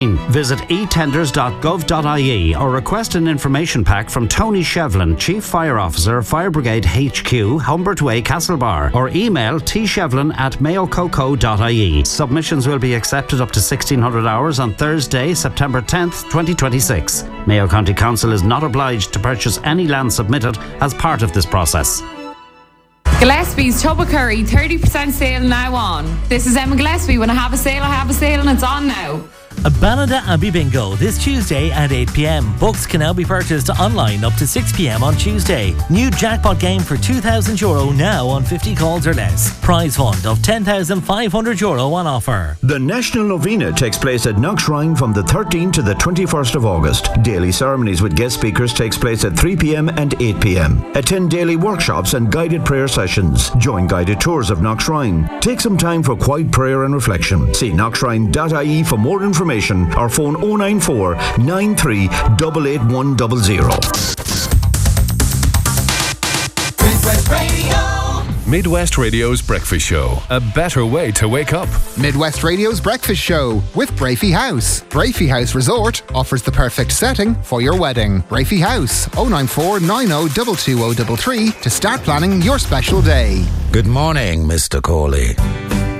Visit etenders.gov.ie or request an information pack from Tony Shevlin, Chief Fire Officer, Fire Brigade HQ, Humbert Way, Castlebar, or email tshevlin@mayococo.ie. Submissions will be accepted up to 1600 hours on Thursday, September 10th, 2026. Mayo County Council is not obliged to purchase any land submitted as part of this process. Gillespie's Tubbacurry 30% sale now on. This is Emma Gillespie. When I have a sale, and it's on now. A Banada Abbey Bingo this Tuesday at 8 p.m. Books can now be purchased online up to 6 p.m. on Tuesday. New jackpot game for €2,000 now on 50 calls or less. Prize fund of €10,500 on offer. The National Novena takes place at Knockshrine from the 13th to the 21st of August. Daily ceremonies with guest speakers takes place at 3 p.m. and 8 p.m. Attend daily workshops and guided prayer sessions. Join guided tours of Knockshrine. Take some time for quiet prayer and reflection. See knockshrine.ie for more information or phone 094 93 88100. Midwest Radio. Midwest Radio's Breakfast Show. A better way to wake up. Midwest Radio's Breakfast Show with Brafey House. Brafey House Resort offers the perfect setting for your wedding. Brafey House, 094 90 22033 to start planning your special day. Good morning, Mr. Corley.